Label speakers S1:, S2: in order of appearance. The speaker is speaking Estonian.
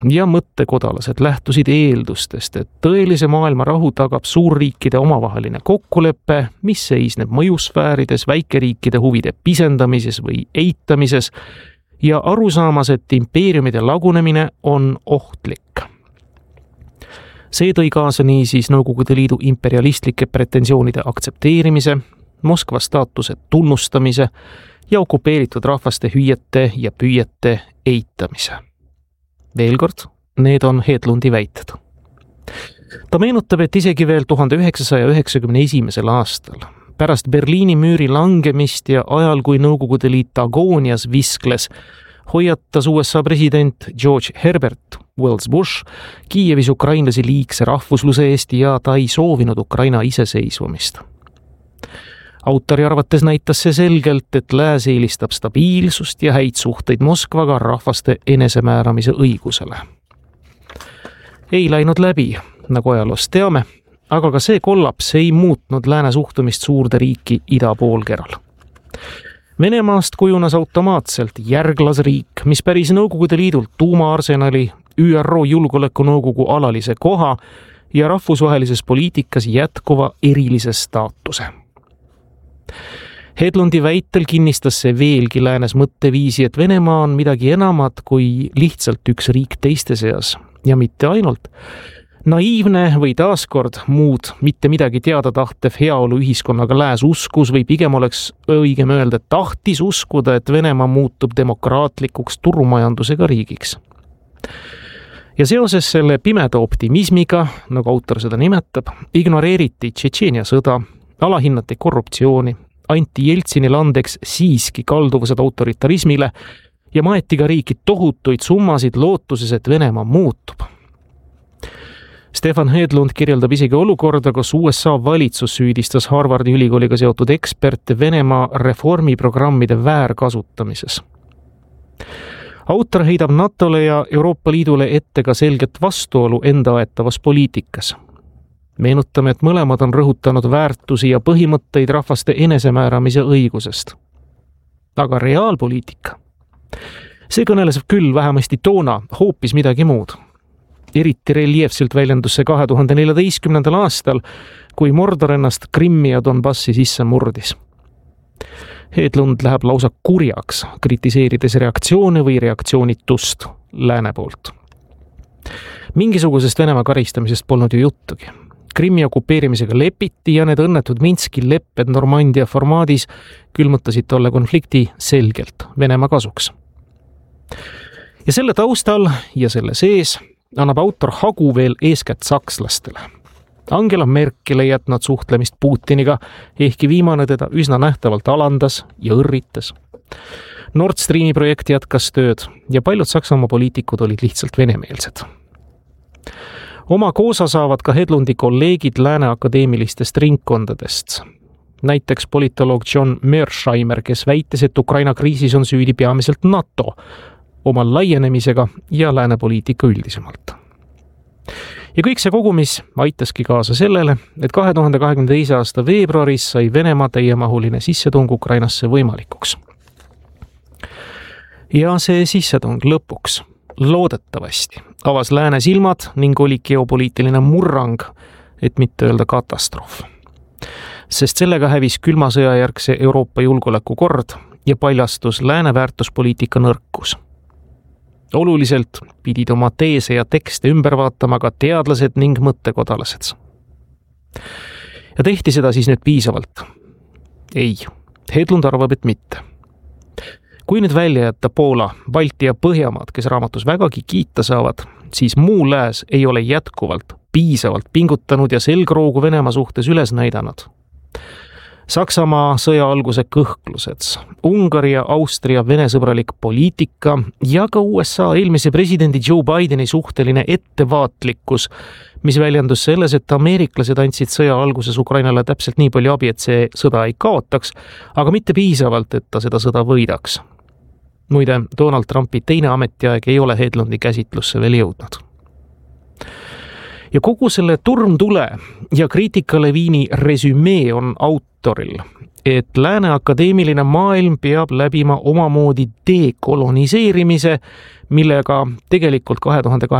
S1: ja mõttekodalased lähtusid eeldustest, et tõelise maailma rahu tagab suurriikide omavaheline kokkulepe, mis seisneb mõjusfäärides, väikeriikide huvide pisendamises või eitamises ja arusaamas, et impeeriumide lagunemine on ohtlik. See tõi kaasa niisiis Nõukogude Liidu imperialistlike pretensioonide aktsepteerimise, Moskva staatuse tunnustamise ja okupeeritud rahvaste hüüete ja püüete eitamise. Veel kord, need on Hedlundi väited. Ta meenutab, et isegi veel 1991. aastal, pärast Berliini müüri langemist ja ajal, kui Nõukogude Liit agoonias viskles, hoiatas USA president George Herbert Wells Bush Kiievis ukrainlasi liigse rahvusluse eest ja ta ei soovinud Ukraina iseseisvumist. Autori arvates näitas see selgelt, et lääs eelistab stabiilsust ja häid suhteid Moskvaga rahvaste enesemääramise õigusele. Ei läinud läbi, nagu ajaloost teame, aga ka see kollaps ei muutnud lääne suhtumist suurde riiki ida poolkeral. Venemaast kujunes automaatselt järglasriik, mis päris Nõukogude Liidult tuumaarsenali, ÜRO Julgeolekunõukogu alalise koha ja rahvusvahelises poliitikas jätkuva erilise staatuse. Hedlundi väitel kinnistas see veelgi läänes mõtteviisi, et Venemaa on midagi enamat kui lihtsalt üks riik teiste seas ja mitte ainult. Naiivne või taaskord muud mitte midagi teada tahtev heaolu ühiskonnaga lääs uskus või pigem oleks õigem öelda, et tahtis uskuda, et Venemaa muutub demokraatlikuks turumajandusega riigiks. Ja seoses selle pimeda optimismiga, nagu autor seda nimetab, ignoreeriti Tšetšeenia sõda, alahinnati korruptsiooni, anti Jeltsinile andeks siiski kalduvused autoritarismile ja maeti ka riiki tohutuid summasid lootuses, et Venemaa muutub. Stefan Hedlund kirjeldab isegi olukorda, kus USA valitsus süüdistas Harvardi ülikooliga seotud eksperte Venemaa reformiprogrammide väärkasutamises. Autor heidab NATOle ja Euroopa Liidule ette ka selget vastuolu enda aetavas poliitikas. Meenutame, et mõlemad on rõhutanud väärtusi ja põhimõtteid rahvaste enesemääramise õigusest. Aga reaalpoliitika, see kõneles küll vähemasti toona hoopis midagi muud. Eriti reljeefselt väljendus see 2014. aastal, kui Mordor ennast Krimmi ja Donbassi sisse murdis. Hedlund läheb lausa kurjaks, kritiseerides reaktsioone või reaktsioonitust lääne poolt. Mingisugusest Venemaa karistamisest polnud ju juttugi. Krimmi okupeerimisega lepiti ja need õnnetud Minski lepped Normandia formaadis külmutasid tolle konflikti selgelt Venemaa kasuks. Ja selle taustal ja selle sees annab autor hagu veel eeskätt sakslastele. Angela Merkel ei jätnud suhtlemist Putiniga, ehkki viimane teda üsna nähtavalt alandas ja õrritas. Nord Streami projekt jätkas tööd ja paljud Saksamaa poliitikud olid lihtsalt venemeelsed. Oma koosa saavad ka Hedlundi kolleegid lääne akadeemilistest ringkondadest. Näiteks politoloog John Mearsheimer, kes väitis, et Ukraina kriisis on süüdi peamiselt NATO oma laienemisega ja lääne poliitika üldisemalt. Ja kõik see kogumis aitaski kaasa sellele, et 2022. aasta veebruaris sai Venemaa täiemahuline sissetung Ukrainasse võimalikuks. Ja see sissetung lõpuks loodetavasti avas lääne silmad ning oli geopoliitiline murrang, et mitte öelda katastroof. Sest sellega hävis külma sõja järgse Euroopa julgeolekukord ja paljastus lääne väärtuspoliitika nõrkus. Oluliselt pidid oma teese ja tekste ümber vaatama ka teadlased ning mõttekodalased. Ja tehti seda siis nüüd piisavalt? Ei, Hedlund arvab, et mitte. Kui nüüd välja jätta Poola, Balti ja Põhjamaad, kes raamatus vägagi kiita saavad, siis muu lääs ei ole jätkuvalt piisavalt pingutanud ja selgroogu Venemaa suhtes üles näidanud. Saksamaa sõja alguse kõhklused, Ungari ja Austria venesõbralik poliitika ja ka USA eelmise presidendi Joe Bideni suhteline ettevaatlikkus, mis väljendus selles, et ameeriklased andsid sõja alguses Ukrainale täpselt nii palju abi, et see sõda ei kaotaks, aga mitte piisavalt, et ta seda sõda võidaks. Muide, Donald Trumpi teine ametiaeg ei ole Hedlundi käsitlusse veel jõudnud. Ja kogu selle turmtule ja kriitikaleviini resümee on autoril et lääne akadeemiline maailm peab läbima omamoodi dekoloniseerimise, millega tegelikult 2020